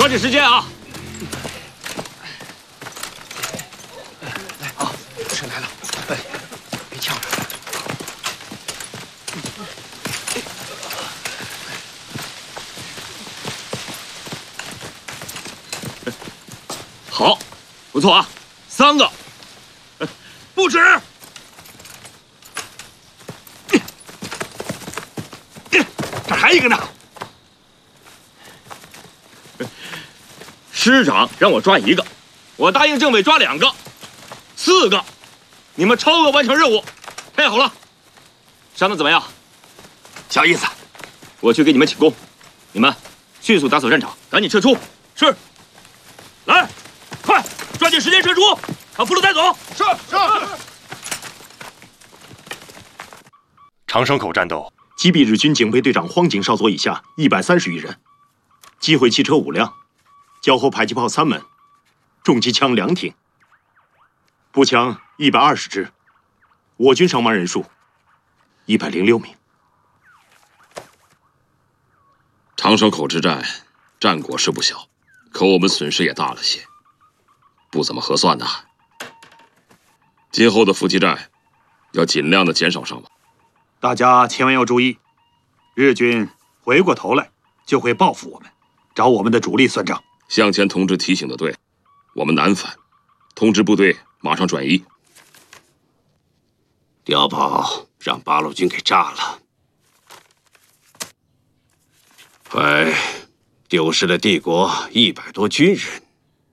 紧时间啊！ 来，水来了，哎，别呛着。 好，不错啊，3个，不止。这还一个呢。师长让我抓1个，我答应政委抓2个，4个，你们超额完成任务，太好了。商量怎么样？ 小意思。 我去给你们请功，你们迅速打扫战场，赶紧撤出。是。来，快，抓紧时间撤出，把俘虏带走。是。 长生口战斗击毙日军警备队长荒井少佐以下130余人，击毁汽车5辆，缴获迫击炮3门，重机枪2挺，步枪120支，我军伤亡人数106名。 长生口之战，战果是不小，可我们损失也大了些，不怎么合算呐。今后的伏击战，要尽量的减少伤亡。 大家千万要注意，日军回过头来就会报复我们，找我们的主力算账。 向前同志提醒的对，我们难反，通知部队马上转移。 碉堡让八路军给炸了，还丢失了帝国100多军人。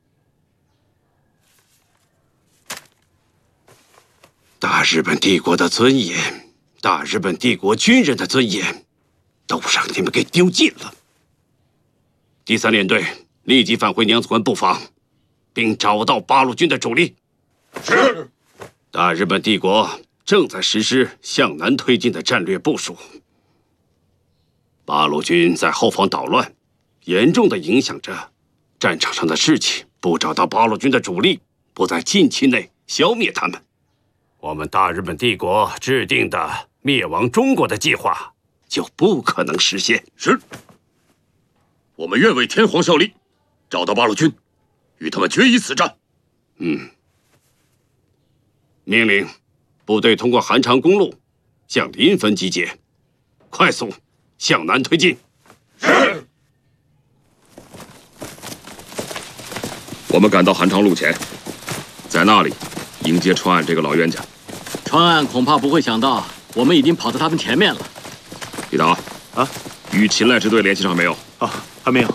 大日本帝国的尊严，大日本帝国军人的尊严，都让你们给丢尽了。第3联队立即返回娘子关布防，并找到八路军的主力。 是。 大日本帝国正在实施向南推进的战略部署。八路军在后方捣乱，严重的影响着战场上的士气。不找到八路军的主力，不在近期内消灭他们，我们大日本帝国制定的灭亡中国的计划就不可能实现。 是。我们愿为天皇效力，找到八路军，与他们决一死战。 命令部队通过韩长公路向临汾集结，快速向南推进。 是。 我们赶到韩长路前，在那里迎接川岸这个老冤家。 川岸恐怕不会想到我们已经跑到他们前面了。 李达啊， 与秦赖支队联系上没有？ 啊，还没有。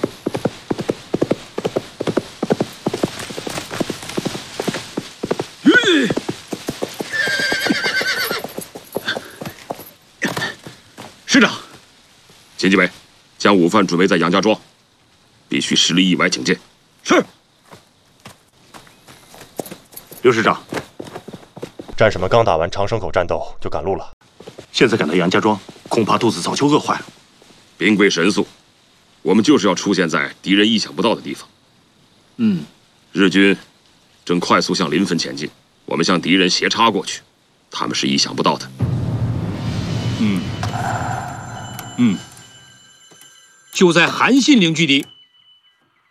师长，秦继伟，将午饭准备在杨家庄，必须10里以外警戒。 是。刘师长， 战士们刚打完长生口战斗就赶路了， 现在赶到杨家庄，恐怕肚子早就饿坏了。 兵贵神速，我们就是要出现在敌人意想不到的地方。日军正快速向临汾前进，我们向敌人斜插过去，他们是意想不到的。 就在韩信陵据地